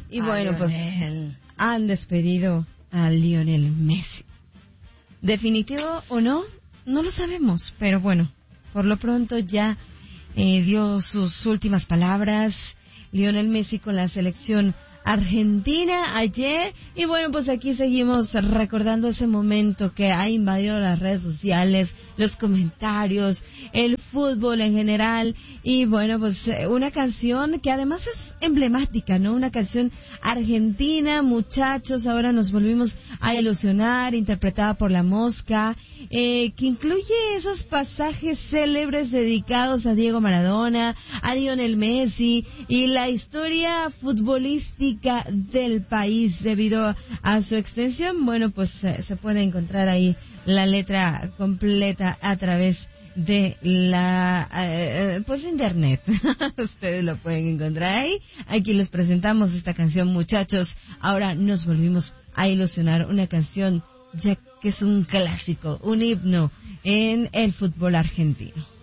Y bueno, pues han despedido a Lionel Messi. ¿Definitivo o no? No lo sabemos, pero bueno, por lo pronto ya dio sus últimas palabras Lionel Messi con la selección argentina ayer. Y bueno, pues aquí seguimos recordando ese momento que ha invadido las redes sociales, los comentarios, el fútbol en general. Y bueno, pues una canción que además es emblemática, ¿no? Una canción argentina, muchachos, ahora nos volvimos a ilusionar, interpretada por La Mosca, que incluye esos pasajes célebres dedicados a Diego Maradona, a Lionel Messi y la historia futbolística del país debido a su extensión. Bueno, pues se puede encontrar ahí la letra completa a través de la pues internet. Ustedes lo pueden encontrar ahí. Aquí les presentamos esta canción, muchachos. Ahora nos volvimos a ilusionar, una canción ya que es un clásico, un himno en el fútbol argentino.